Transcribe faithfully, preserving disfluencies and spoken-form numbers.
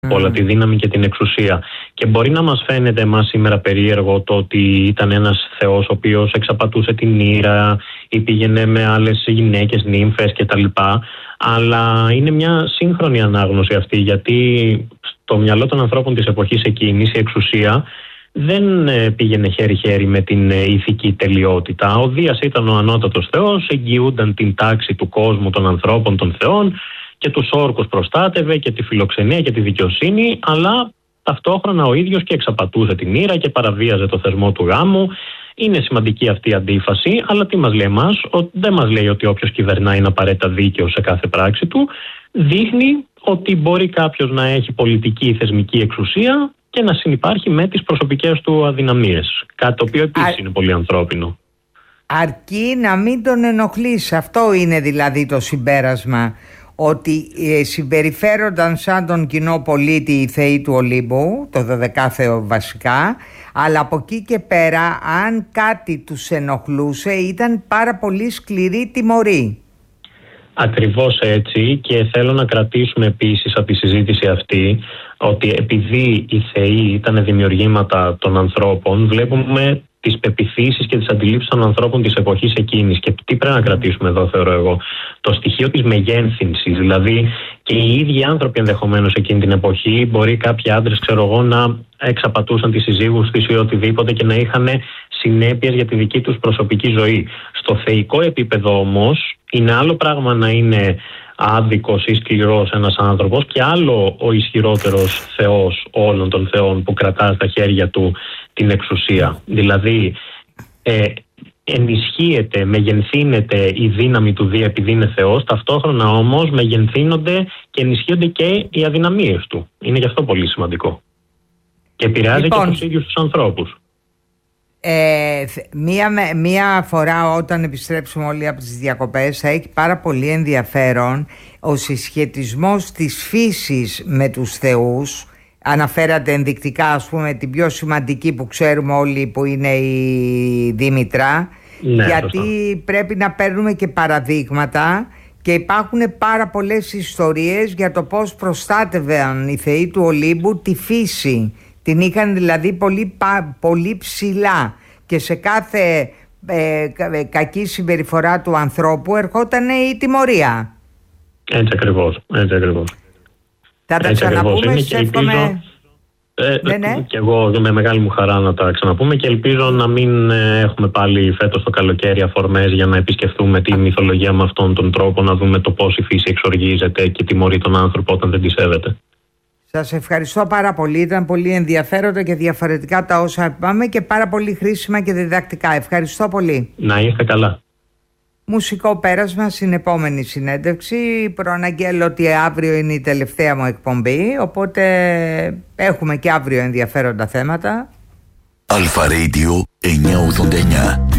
mm. όλα, τη δύναμη και την εξουσία. Και μπορεί να μας φαίνεται εμάς σήμερα περίεργο το ότι ήταν ένας θεός ο οποίος εξαπατούσε την ήρα ή πήγαινε με άλλες γυναίκες, νύμφες κτλ. Αλλά είναι μια σύγχρονη ανάγνωση αυτή, γιατί στο μυαλό των ανθρώπων της εποχής εκείνης η εξουσία δεν πήγαινε χέρι-χέρι με την ηθική τελειότητα. Ο Δίας ήταν ο ανώτατος θεός, εγγυούνταν την τάξη του κόσμου, των ανθρώπων, των θεών, και τους όρκους προστάτευε και τη φιλοξενία και τη δικαιοσύνη, αλλά ταυτόχρονα ο ίδιος και εξαπατούσε την ήρα και παραβίαζε το θεσμό του γάμου. Είναι σημαντική αυτή η αντίφαση, αλλά τι μας λέει εμάς? Δεν μας λέει ότι όποιος κυβερνά είναι απαραίτητα δίκαιος σε κάθε πράξη του. Δείχνει ότι μπορεί κάποιος να έχει πολιτική ή θεσμική εξουσία και να συνυπάρχει με τις προσωπικές του αδυναμίες. Κάτι το οποίο επίσης Α... είναι πολύ ανθρώπινο. Αρκεί να μην τον ενοχλείς. Αυτό είναι δηλαδή το συμπέρασμα. Ότι ε, συμπεριφέρονταν σαν τον κοινό πολίτη οι θεοί του Ολύμπου, το δωδεκάθεο βασικά, αλλά από εκεί και πέρα αν κάτι τους ενοχλούσε ήταν πάρα πολύ σκληρή τιμωρή. Ακριβώς έτσι, και θέλω να κρατήσουμε επίσης από τη συζήτηση αυτή ότι επειδή οι θεοί ήταν δημιουργήματα των ανθρώπων, βλέπουμε τις πεποιθήσεις και τις αντιλήψεις των ανθρώπων της εποχής εκείνης. Και τι πρέπει να κρατήσουμε εδώ, θεωρώ εγώ? Το στοιχείο της μεγένθυνσης. Δηλαδή και οι ίδιοι άνθρωποι ενδεχομένως εκείνη την εποχή, μπορεί κάποιοι άντρες, ξέρω εγώ, να εξαπατούσαν τις συζύγους της ή οτιδήποτε και να είχαν συνέπειες για τη δική τους προσωπική ζωή. Στο θεϊκό επίπεδο όμως είναι άλλο πράγμα να είναι άδικος ή σκληρός ένας άνθρωπος και άλλο ο ισχυρότερος θεός όλων των θεών που κρατά στα χέρια του την εξουσία. Δηλαδή ε, ενισχύεται, μεγενθύνεται η δύναμη του Δία επειδή είναι θεός, ταυτόχρονα όμως μεγενθύνονται και ενισχύονται και οι αδυναμίες του. Είναι γι' αυτό πολύ σημαντικό. Και επηρεάζει λοιπόν, και τους ίδιους τους ανθρώπους. Ε, μία, μία φορά όταν επιστρέψουμε όλοι από τις διακοπές θα έχει πάρα πολύ ενδιαφέρον ο συσχετισμός της φύσης με τους θεούς. Αναφέρατε ενδεικτικά, ας πούμε, την πιο σημαντική που ξέρουμε όλοι, που είναι η Δήμητρα, ναι, γιατί σωστά. Πρέπει να παίρνουμε και παραδείγματα και υπάρχουν πάρα πολλές ιστορίες για το πώς προστάτευαν οι θεοί του Ολύμπου τη φύση. Την είχαν δηλαδή πολύ, πολύ ψηλά και σε κάθε ε, κακή συμπεριφορά του ανθρώπου ερχόταν η τιμωρία. Έτσι ακριβώς, έτσι ακριβώς. Θα τα έτσι ξαναπούμε, σε εύχομαι. Ε, ναι, ναι. Και εγώ με μεγάλη μου χαρά να τα ξαναπούμε και ελπίζω να μην ε, έχουμε πάλι φέτος το καλοκαίρι αφορμές για να επισκεφθούμε τη μυθολογία με αυτόν τον τρόπο, να δούμε το πώς η φύση εξοργίζεται και τιμωρεί τον άνθρωπο όταν δεν τη σέβεται. Σας ευχαριστώ πάρα πολύ. Ήταν πολύ ενδιαφέροντα και διαφορετικά τα όσα είπαμε και πάρα πολύ χρήσιμα και διδακτικά. Ευχαριστώ πολύ. Να είστε καλά. Μουσικό πέρασμα στην επόμενη συνέντευξη. Προαναγγέλλω ότι αύριο είναι η τελευταία μου εκπομπή, οπότε έχουμε και αύριο ενδιαφέροντα θέματα. Αλφα Radio εννιακόσια ογδόντα εννιά.